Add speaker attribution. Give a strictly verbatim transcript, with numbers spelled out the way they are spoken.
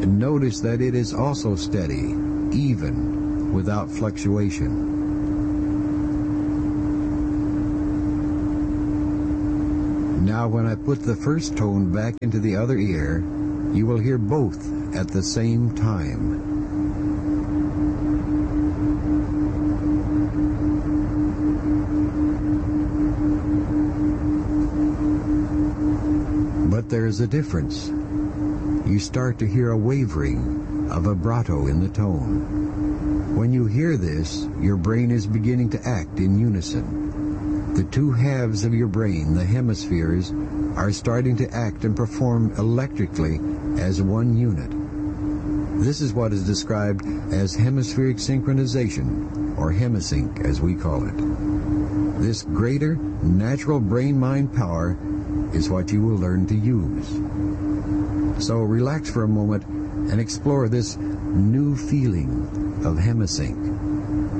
Speaker 1: Notice that it is also steady, even, without fluctuation. Now when I put the first tone back into the other ear, you will hear both at the same time. But there is a difference. You start to hear a wavering, a vibrato in the tone. When you hear this, your brain is beginning to act in unison. The two halves of your brain, the hemispheres, are starting to act and perform electrically as one unit. This is what is described as hemispheric synchronization, or hemisync as we call it. This greater natural brain-mind power is what you will learn to use. So relax for a moment and explore this new feeling of hemisync.